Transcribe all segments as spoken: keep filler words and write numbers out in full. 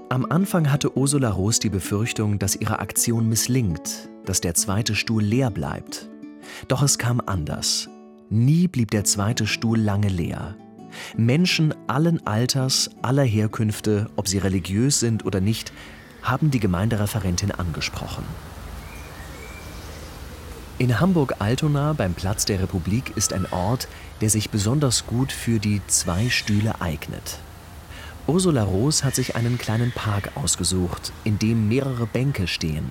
Am Anfang hatte Ursula Roos die Befürchtung, dass ihre Aktion misslingt, dass der zweite Stuhl leer bleibt. Doch es kam anders. Nie blieb der zweite Stuhl lange leer. Menschen allen Alters, aller Herkünfte, ob sie religiös sind oder nicht, haben die Gemeindereferentin angesprochen. In Hamburg-Altona beim Platz der Republik ist ein Ort, der sich besonders gut für die zwei Stühle eignet. Ursula Roos hat sich einen kleinen Park ausgesucht, in dem mehrere Bänke stehen.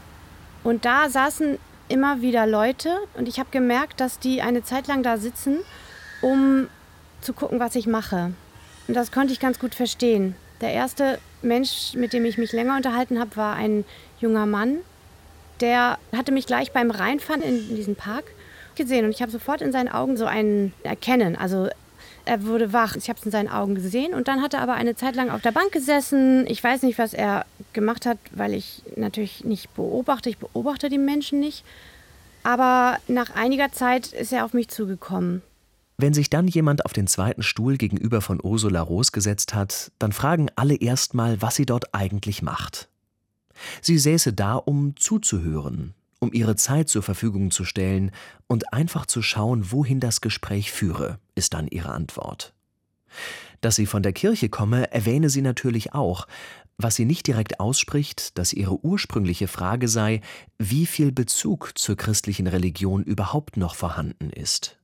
Und da saßen immer wieder Leute und ich habe gemerkt, dass die eine Zeit lang da sitzen, um zu gucken, was ich mache. Und das konnte ich ganz gut verstehen. Der erste Mensch, mit dem ich mich länger unterhalten habe, war ein junger Mann. Der hatte mich gleich beim Reinfahren in diesen Park gesehen und ich habe sofort in seinen Augen so ein Erkennen. Also er wurde wach, ich habe es in seinen Augen gesehen und dann hat er aber eine Zeit lang auf der Bank gesessen. Ich weiß nicht, was er gemacht hat, weil ich natürlich nicht beobachte. Ich beobachte die Menschen nicht. Aber nach einiger Zeit ist er auf mich zugekommen. Wenn sich dann jemand auf den zweiten Stuhl gegenüber von Ursula Roos gesetzt hat, dann fragen alle erst mal, was sie dort eigentlich macht. Sie säße da, um zuzuhören, um ihre Zeit zur Verfügung zu stellen und einfach zu schauen, wohin das Gespräch führe, ist dann ihre Antwort. Dass sie von der Kirche komme, erwähne sie natürlich auch. Was sie nicht direkt ausspricht, dass ihre ursprüngliche Frage sei, wie viel Bezug zur christlichen Religion überhaupt noch vorhanden ist.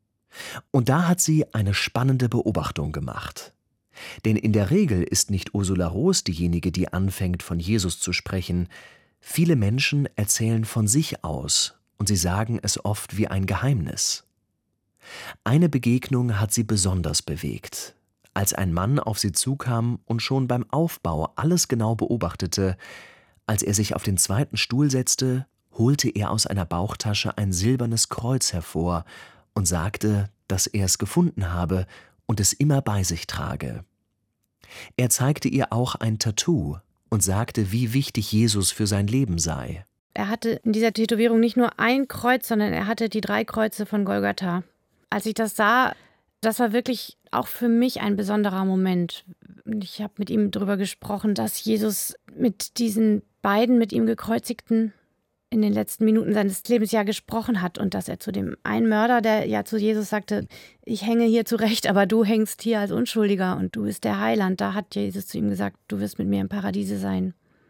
Und da hat sie eine spannende Beobachtung gemacht. Denn in der Regel ist nicht Ursula Roos diejenige, die anfängt, von Jesus zu sprechen. Viele Menschen erzählen von sich aus und sie sagen es oft wie ein Geheimnis. Eine Begegnung hat sie besonders bewegt. Als ein Mann auf sie zukam und schon beim Aufbau alles genau beobachtete, als er sich auf den zweiten Stuhl setzte, holte er aus einer Bauchtasche ein silbernes Kreuz hervor und sagte, dass er es gefunden habe und es immer bei sich trage. Er zeigte ihr auch ein Tattoo und sagte, wie wichtig Jesus für sein Leben sei. Er hatte in dieser Tätowierung nicht nur ein Kreuz, sondern er hatte die drei Kreuze von Golgatha. Als ich das sah, das war wirklich auch für mich ein besonderer Moment. Ich habe mit ihm darüber gesprochen, dass Jesus mit diesen beiden, mit ihm gekreuzigten, in den letzten Minuten seines Lebens ja gesprochen hat und dass er zu dem einen Mörder, der ja zu Jesus sagte, ich hänge hier zurecht, aber du hängst hier als Unschuldiger und du bist der Heiland. Da hat Jesus zu ihm gesagt, du wirst mit mir im Paradiese sein.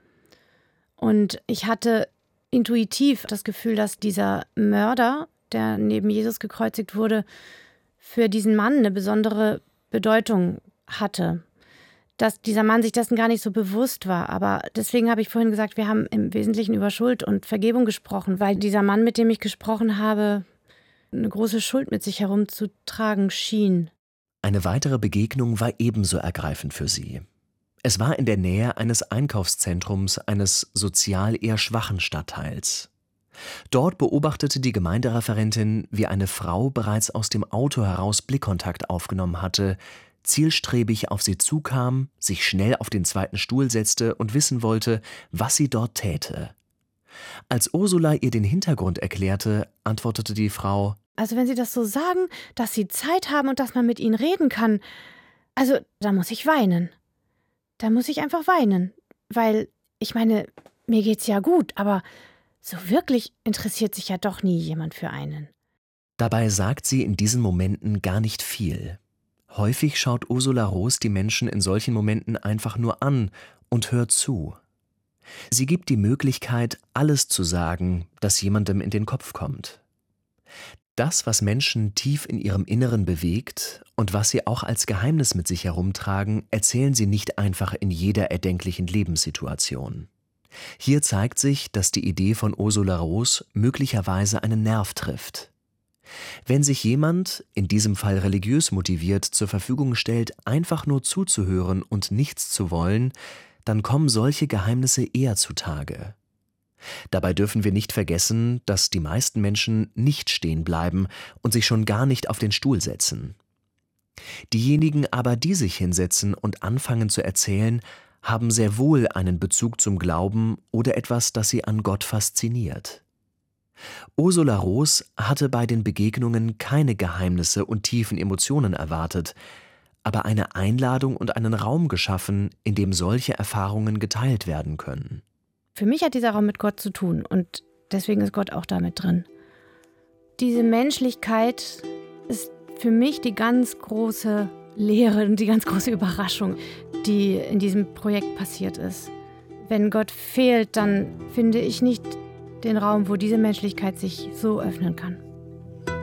Und ich hatte intuitiv das Gefühl, dass dieser Mörder, der neben Jesus gekreuzigt wurde, für diesen Mann eine besondere Bedeutung hatte. Dass dieser Mann sich dessen gar nicht so bewusst war. Aber deswegen habe ich vorhin gesagt, wir haben im Wesentlichen über Schuld und Vergebung gesprochen, weil dieser Mann, mit dem ich gesprochen habe, eine große Schuld mit sich herumzutragen schien. Eine weitere Begegnung war ebenso ergreifend für sie. Es war in der Nähe eines Einkaufszentrums eines sozial eher schwachen Stadtteils. Dort beobachtete die Gemeindereferentin, wie eine Frau bereits aus dem Auto heraus Blickkontakt aufgenommen hatte, zielstrebig auf sie zukam, sich schnell auf den zweiten Stuhl setzte und wissen wollte, was sie dort täte. Als Ursula ihr den Hintergrund erklärte, antwortete die Frau: Also wenn Sie das so sagen, dass Sie Zeit haben und dass man mit Ihnen reden kann, also da muss ich weinen. Da muss ich einfach weinen, weil ich meine, mir geht's ja gut, aber so wirklich interessiert sich ja doch nie jemand für einen. Dabei sagt sie in diesen Momenten gar nicht viel. Häufig schaut Ursula Roos die Menschen in solchen Momenten einfach nur an und hört zu. Sie gibt die Möglichkeit, alles zu sagen, das jemandem in den Kopf kommt. Das, was Menschen tief in ihrem Inneren bewegt und was sie auch als Geheimnis mit sich herumtragen, erzählen sie nicht einfach in jeder erdenklichen Lebenssituation. Hier zeigt sich, dass die Idee von Ursula Roos möglicherweise einen Nerv trifft. Wenn sich jemand, in diesem Fall religiös motiviert, zur Verfügung stellt, einfach nur zuzuhören und nichts zu wollen, dann kommen solche Geheimnisse eher zutage. Dabei dürfen wir nicht vergessen, dass die meisten Menschen nicht stehen bleiben und sich schon gar nicht auf den Stuhl setzen. Diejenigen aber, die sich hinsetzen und anfangen zu erzählen, haben sehr wohl einen Bezug zum Glauben oder etwas, das sie an Gott fasziniert. Ursula Roos hatte bei den Begegnungen keine Geheimnisse und tiefen Emotionen erwartet, aber eine Einladung und einen Raum geschaffen, in dem solche Erfahrungen geteilt werden können. Für mich hat dieser Raum mit Gott zu tun und deswegen ist Gott auch damit drin. Diese Menschlichkeit ist für mich die ganz große Lehre und die ganz große Überraschung, die in diesem Projekt passiert ist. Wenn Gott fehlt, dann finde ich nicht den Raum, wo diese Menschlichkeit sich so öffnen kann.